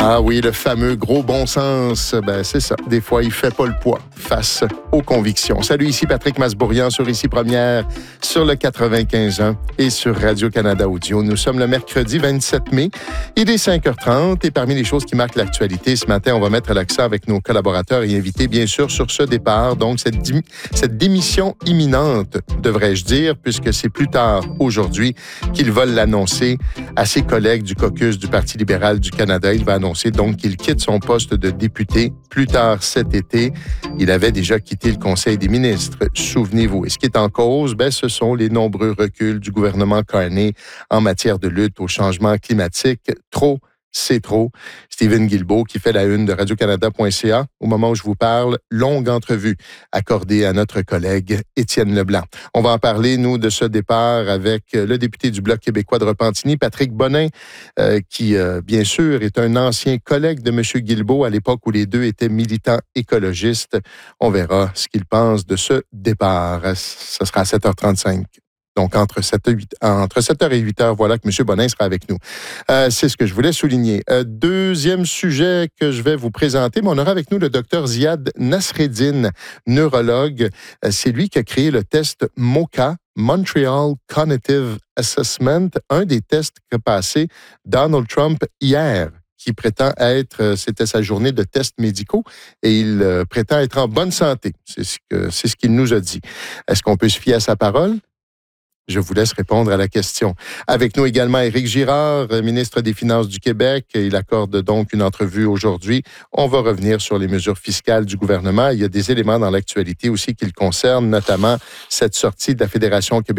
Ah oui, le fameux gros bon sens, c'est ça. Des fois, il fait pas le poids face aux convictions. Salut, ici Patrick Masbourian sur Ici Première, sur le 95.1 et sur Radio-Canada Audio. Nous sommes le mercredi 27 mai, il est 5h30 et parmi les choses qui marquent l'actualité, ce matin, on va mettre l'accent avec nos collaborateurs et invités, bien sûr, sur ce départ. Donc, cette démission imminente, devrais-je dire, puisque c'est plus tard aujourd'hui qu'ils veulent l'annoncer à ses collègues du caucus du Parti libéral du Canada. Il va annoncer donc qu'il quitte son poste de député plus tard cet été. Il avait déjà quitté le Conseil des ministres, souvenez-vous. Et ce qui est en cause, ce sont les nombreux reculs du gouvernement Carney en matière de lutte au changement climatique. Trop, c'est trop. Stephen Guilbeault, qui fait la une de Radio-Canada.ca. Au moment où je vous parle, longue entrevue accordée à notre collègue Étienne Leblanc. On va en parler, nous, de ce départ avec le député du Bloc québécois de Repentigny, Patrick Bonin, qui, bien sûr, est un ancien collègue de M. Guilbeault à l'époque où les deux étaient militants écologistes. On verra ce qu'il pense de ce départ. Ce sera à 7h35. Donc, entre 7h et 8h, voilà que M. Bonin sera avec nous. C'est ce que je voulais souligner. Deuxième sujet que je vais vous présenter, mais on aura avec nous le Dr Ziad Nasreddine, neurologue. C'est lui qui a créé le test MoCA, Montreal Cognitive Assessment, un des tests qu'a passé Donald Trump hier, qui prétend être, c'était sa journée de tests médicaux, et il prétend être en bonne santé. C'est ce qu'il nous a dit. Est-ce qu'on peut se fier à sa parole? Je vous laisse répondre à la question. Avec nous également Éric Girard, ministre des Finances du Québec. Il accorde donc une entrevue aujourd'hui. On va revenir sur les mesures fiscales du gouvernement. Il y a des éléments dans l'actualité aussi qui le concernent, notamment cette sortie de la Fédération québécoise